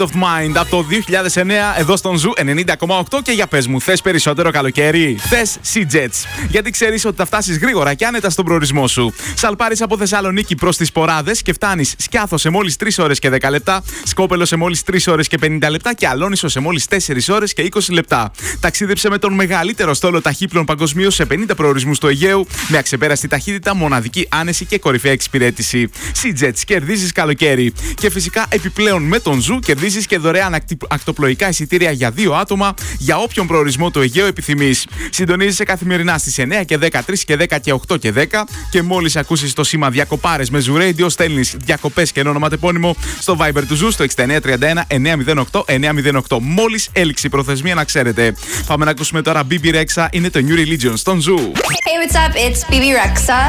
of Mind από το 2009 εδώ στον Ζου 90,8 και για πες μου, θες περισσότερο καλοκαίρι? Θες Sea-Jets. Γιατί ξέρεις ότι θα φτάσεις γρήγορα και άνετα στον προορισμό σου. Σαλπάρεις από Θεσσαλονίκη προς τις Ποράδες και φτάνεις Σκιάθο σε μόλις 3 ώρες και 10 λεπτά, Σκόπελο σε μόλις 3 ώρες και 50 λεπτά και Αλόνισο σε μόλις 4 ώρες και 20 λεπτά. Ταξίδεψε με τον μεγαλύτερο στόλο ταχύπλων παγκοσμίως σε 50 προορισμούς του Αιγαίου με αξεπέραστη ταχύτητα, μοναδική άνεση και κορυφαία εξυπηρέτηση. Sea-Jets, κερδίζεις καλοκαίρι. Και φυσικά επιπλέον με τον Ζου κερδίζεις και δωρεάν ακτοπλοϊκά εισιτήρια για 2 άτομα για όποιον προορισμό του Αιγαίου επιθυμείς. Συντονίζεσαι καθημερινά στις 9 και 10, 3 και 10 και 8 και 10 και μόλις ακούσεις το σήμα Διακοπάρες με Ζου Radio, στέλνεις διακοπές και ένα ονοματεπώνυμο στο Viber του Ζου στο 6931 908 908. Μόλις έληξε η προθεσμία, να ξέρετε. Πάμε να ακούσουμε τώρα BB Rexha, είναι το New Religion στον Ζου. Hey, what's up? It's BB Rexha